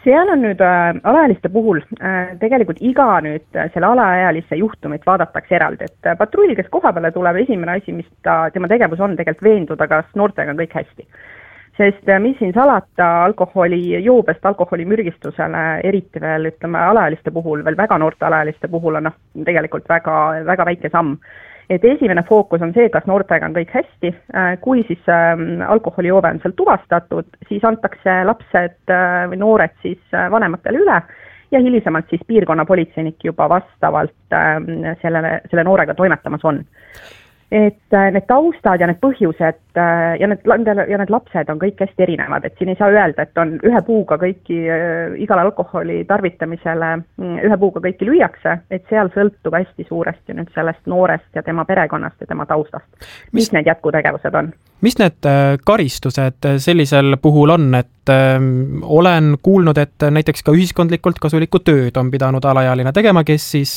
seal on nüüd alaealiste puhul tegelikult iga nüüd selle alaealise juhtumit vaadatakse eraldi, et patrull, kes koha peale tuleb, esimene asi, mis tema tegevus on, tegelikult veenduda, kas noortega on kõik hästi. Sest mis siin salata alkoholijoobest alkoholimürgistusele, eriti veel ütleme alaealiste puhul, veel väga noorte alaealiste puhul on tegelikult väga, väga väike samm. Et esimene fookus on see, kas noortega on kõik hästi, kui siis alkoholijoobe on seal tuvastatud, siis antakse lapsed või noored siis vanematele üle ja hilisemalt siis piirkonna politseinik juba vastavalt selle noorega toimetamas on. Et need taustad ja need põhjused ja need lapsed on kõik hästi erinevad, et siin ei saa öelda, et on ühe puuga kõiki igale alkoholi tarvitamisele, ühe puuga kõiki lüüakse, et seal sõltub hästi suuresti nüüd sellest noorest ja tema perekonnast ja tema taustast. Mis need jätkutegevused on? Mis need karistused sellisel puhul on, et olen kuulnud, et näiteks ka ühiskondlikult kasulikku tööd on pidanud alaealine tegema, kes siis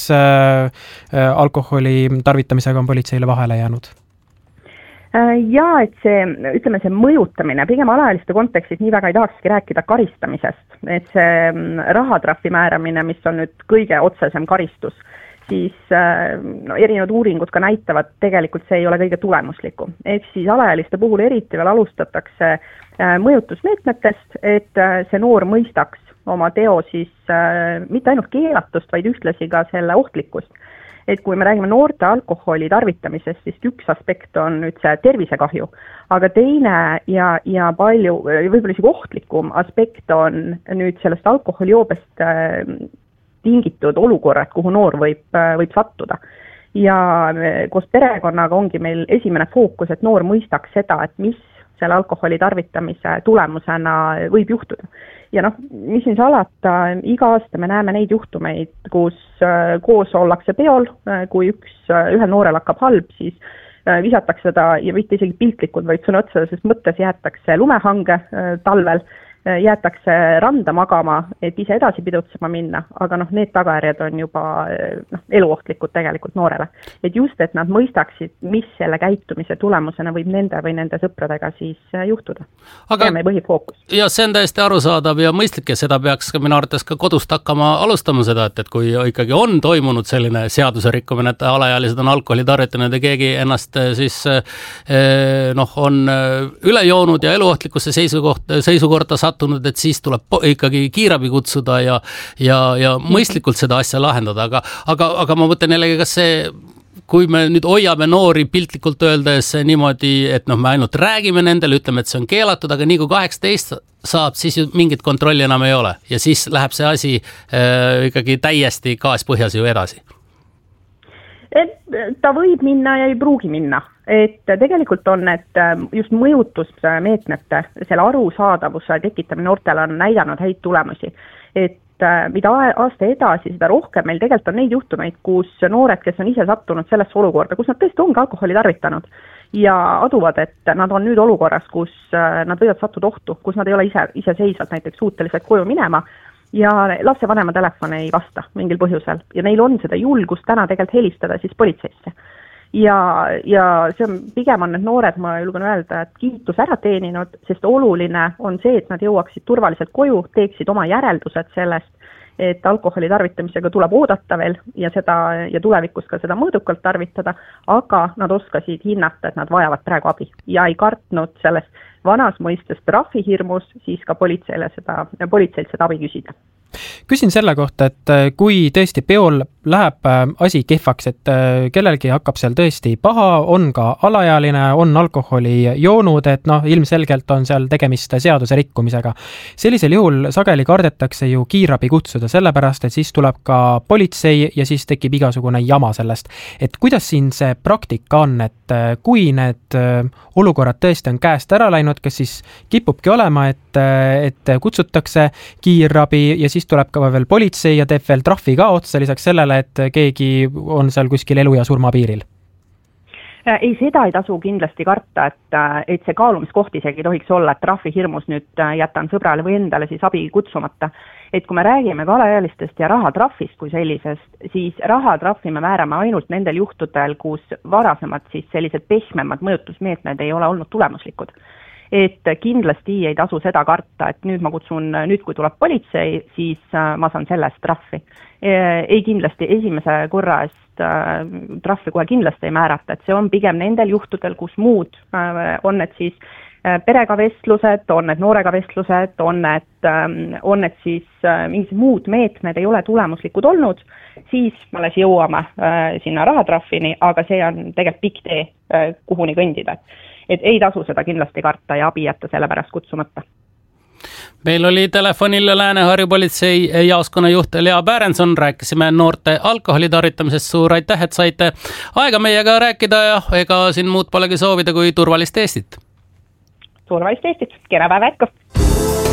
alkoholi tarvitamisega on politseile vahele jäänud? Ja, et see mõjutamine, pigem alaealiste kontekstis nii väga ei tahakski rääkida karistamisest, et see rahatrahvi määramine, mis on nüüd kõige otsesem karistus, siis erinevad uuringud ka näitavad, tegelikult see ei ole kõige tulemuslikum. Ehk siis alaealiste puhul eriti veel alustatakse mõjutusmeetmetest, et see noor mõistaks oma teo siis mitte ainult keelatust, vaid ühtlasi ka selle ohtlikkust. Et kui me räägime noorte alkoholi tarvitamisest, siis üks aspekt on nüüd see tervisekahju, aga teine ja palju, võib-olla isegi ohtlikum aspekt on nüüd sellest alkoholijoobest tingitud olukorrad, kuhu noor võib sattuda. Ja koos perekonnaga ongi meil esimene fookus, et noor mõistaks seda, et mis selle alkoholi tarvitamise tulemusena võib juhtuda. Ja mis siin salata, iga aasta me näeme neid juhtumeid, kus koos ollakse peol, kui ühel noorel hakkab halb, siis visatakse seda ja mitte isegi piltlikud, vaid sõna otseses mõttes jäetakse lumehange talvel, jäetakse randa magama, et ise edasi pidutsema minna, aga need tagajärjed on juba eluohtlikud tegelikult noorele. Et just, et nad mõistaksid, mis selle käitumise tulemusena võib nende või nende sõpradega siis juhtuda. Aga, see on meie põhifookus. Ja see on täiesti arusaadav ja mõistlik ja seda peaks ka minu arvates ka kodust hakkama alustama seda, et kui ikkagi on toimunud selline seaduse rikkumine, et alaealised on alkoholi tarvitanud ja keegi ennast siis on üle joonud ja eluohtlikusse seisukorda sattunud, et siis tuleb ikkagi kiirabi kutsuda ja mõistlikult seda asja lahendada, aga ma mõtlen jällegi, kas see, kui me nüüd hoiame noori piltlikult öeldes niimoodi, et me ainult räägime nendele, ütleme, et see on keelatud, aga nii kui 18 saab, siis ju mingit kontrolli enam ei ole ja siis läheb see asi ikkagi täiesti kaaspõhjas ju edasi. Ta võib minna ja ei pruugi minna. Et tegelikult on, et just mõjutusmeetmete, selle arusaadavuse tekitamine noortele on näidanud häid tulemusi. Et mida aasta edasi, seda rohkem meil tegelikult on neid juhtumeid, kus noored, kes on ise sattunud sellesse olukorda, kus nad tõesti ongi alkoholi tarvitanud ja aduvad, et nad on nüüd olukorras, kus nad võivad sattuda ohtu, kus nad ei ole iseseisvalt näiteks suutelised koju minema ja lapsevanema telefon ei vasta mingil põhjusel ja neil on seda julgust täna tegelikult helistada siis politseisse. Ja see on, pigem on need noored, ma julgen öelda, et kiitus ära teeninud, sest oluline on see, et nad jõuaksid turvaliselt koju, teeksid oma järeldused sellest, et alkoholi tarvitamisega tuleb oodata veel ja tulevikus ka seda mõõdukalt tarvitada, aga nad oskasid hinnata, et nad vajavad praegu abi ja ei kartnud sellest vanas mõistes trahvihirmus, siis ka politseilt seda abi küsida. Küsin selle kohta, et kui tõesti peol läheb asi kehvaks, et kellelgi hakkab seal tõesti paha, on ka alaealine, on alkoholi joonud, et ilmselgelt on seal tegemist seaduse rikkumisega. Sellisel juhul sageli kardetakse ju kiirabi kutsuda, sellepärast, et siis tuleb ka politsei ja siis tekib igasugune jama sellest. Et kuidas siin see praktika on, et kui need olukorrad tõesti on käest ära läinud, kas siis kipubki olema, et kutsutakse kiirabi ja siis tuleb ka veel politsei ja teeb veel trahvi ka otsa lisaks sellele, et keegi on seal kuskil elu ja surma piiril? Ei, seda ei tasu kindlasti karta, et see kaalumiskoht isegi ei tohiks olla, et trahvihirmus nüüd jätan sõbrale või endale siis abi kutsumata. Et kui me räägime ka alaealistest ja rahatrahvist kui sellisest, siis rahatrahvi me määrame ainult nendel juhtudel, kus varasemad siis sellised pehmemad mõjutusmeetmed ei ole olnud tulemuslikud. et kindlasti ei tasu seda karta, et nüüd kui tuleb politsei, siis ma saan sellest trahvi. Ei kindlasti esimese korra eest trahvi kohe kindlasti ei määrata, et see on pigem nendel juhtudel, kus muud on need siis perega vestlused, on need noorega vestlused, on need siis mingid muud meetmed ei ole tulemuslikud olnud, siis alles jõuame sinna rahatrahvini, aga see on tegelikult pikk tee, kuhuni kõndida. Et ei tasu seda kindlasti karta ja abi jätta selle pärast kutsumata. Meil oli telefonil Lääne-Harju politsei jaoskonna juht Lea Bärenson, rääkisime noorte alkoholi tarvitamisest. Suur aitäh, et saite aega meiega rääkida ja ega siin muud polegi soovida kui turvalist Eestit. Turvalist Eestit, kena päeva jätku!